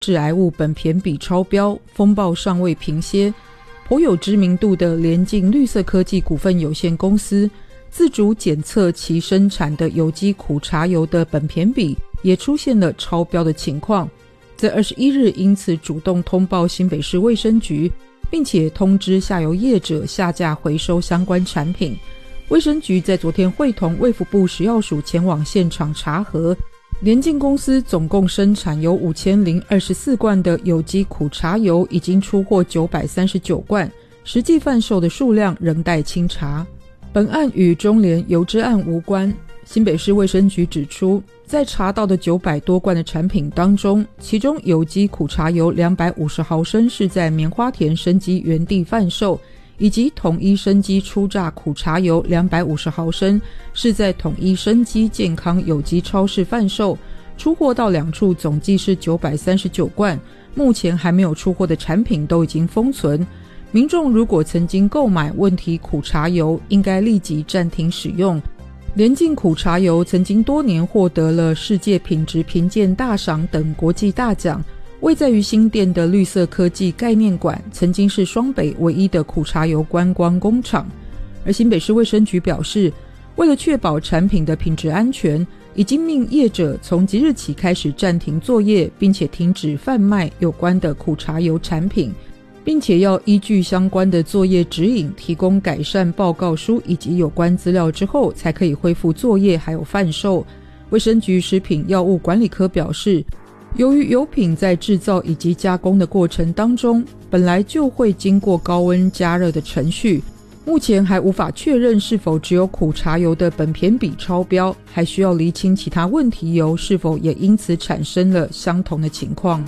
致癌物苯醛比超标，风暴尚未平歇，颇有知名度的联晋绿色科技股份有限公司自主检测其生产的有机苦茶油的苯醛比也出现了超标的情况，在21日因此主动通报新北市卫生局，并且通知下游业者下架回收相关产品。卫生局在昨天会同卫福部食药署前往现场查核，联晋公司总共生产有5024罐的有机苦茶油，已经出货939罐，实际贩售的数量仍待清查。本案与中联油脂案无关。新北市卫生局指出，在查到的900多罐的产品当中，其中有机苦茶油250毫升是在棉花田生机原地贩售，以及统一生机初榨苦茶油250毫升是在统一生机健康有机超市贩售，出货到2处总计是939罐，目前还没有出货的产品都已经封存。民众如果曾经购买问题苦茶油，应该立即暂停使用。联晋苦茶油曾经多年获得了世界品质评鉴大赏等国际大奖，位在于新店的绿色科技概念馆曾经是双北唯一的苦茶油观光工厂。而新北市卫生局表示，为了确保产品的品质安全，已经命业者从即日起开始暂停作业，并且停止贩卖有关的苦茶油产品，并且要依据相关的作业指引提供改善报告书以及有关资料之后，才可以恢复作业还有贩售。卫生局食品药物管理科表示，由于油品在制造以及加工的过程当中，本来就会经过高温加热的程序，目前还无法确认是否只有苦茶油的苯醛比超标，还需要厘清其他问题油是否也因此产生了相同的情况。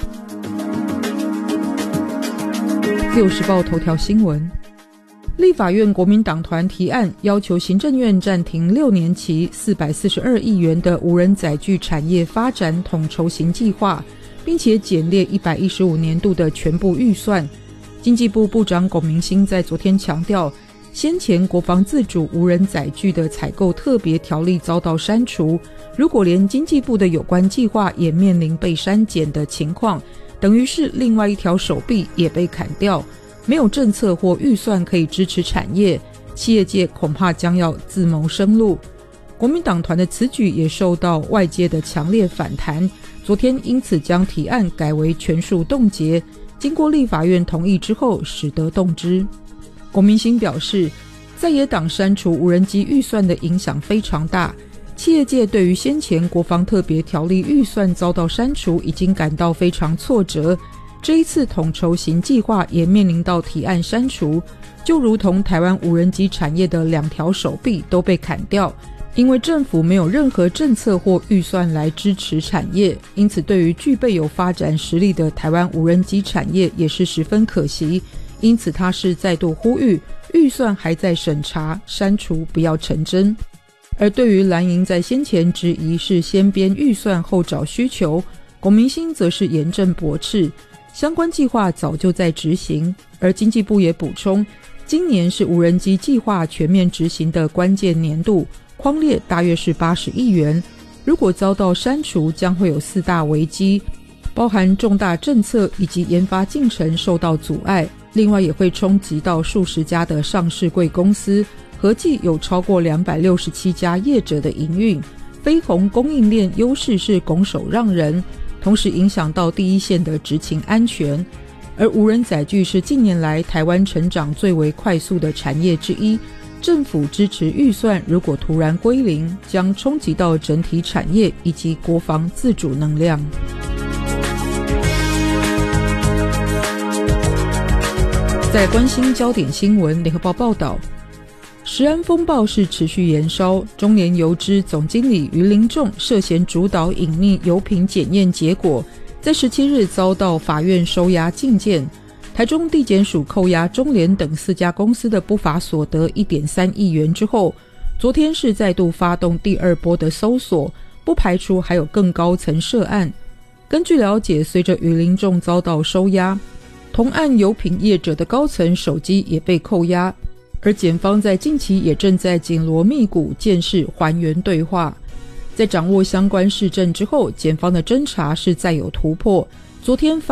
自由时报头条新闻，立法院国民党团提案要求行政院暂停6年期442亿元的无人载具产业发展统筹型计划，并且简列115年度的全部预算。经济部部长龚明鑫在昨天强调，先前国防自主无人载具的采购特别条例遭到删除，如果连经济部的有关计划也面临被删减的情况，等于是另外一条手臂也被砍掉，没有政策或预算可以支持产业，企业界恐怕将要自谋生路。国民党团的此举也受到外界的强烈反弹，昨天因此将提案改为全数冻结，经过立法院同意之后使得动之。龚明鑫表示，在野党删除无人机预算的影响非常大，企业界对于先前国防特别条例预算遭到删除已经感到非常挫折，这一次统筹型计划也面临到提案删除，就如同台湾无人机产业的2条手臂都被砍掉，因为政府没有任何政策或预算来支持产业，因此对于具备有发展实力的台湾无人机产业也是十分可惜，因此他是再度呼吁预算还在审查，删除不要成真。而对于蓝营在先前质疑是先编预算后找需求，龚明鑫则是严正驳斥，相关计划早就在执行。而经济部也补充，今年是无人机计划全面执行的关键年度，匡列大约是80亿元，如果遭到删除将会有4大危机，包含重大政策以及研发进程受到阻碍，另外也会冲击到数十家的上市柜公司，合计有超过267家业者的营运，飞鸿供应链优势是拱手让人，同时影响到第一线的执勤安全。而无人载具是近年来台湾成长最为快速的产业之一，政府支持预算如果突然归零，将冲击到整体产业以及国防自主能量。在关心焦点新闻，联合报报道，食安风暴是持续延烧，中联油脂总经理于林仲涉嫌主导隐匿油品检验结果，在17日遭到法院收押禁见。台中地检署扣押中联等4家公司的不法所得 1.3 亿元之后，昨天是再度发动第2波的搜索，不排除还有更高层涉案。根据了解，随着于林仲遭到收押，同案油品业者的高层手机也被扣押，而检方在近期也正在紧锣密鼓监视还原对话。在掌握相关事证之后，检方的侦查是再有突破， 昨天